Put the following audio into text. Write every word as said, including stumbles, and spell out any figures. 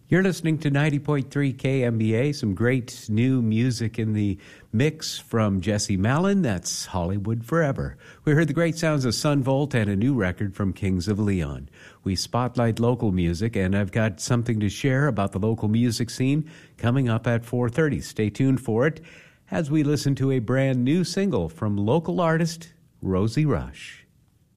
You're listening to ninety point three K M B A, some great new music in the mix from Jesse Malin. That's Hollywood Forever. We heard the great sounds of Sun Volt and a new record from Kings of Leon. We spotlight local music, and I've got something to share about the local music scene coming up at four thirty. Stay tuned for it as we listen to a brand new single from local artist Rosie Rush.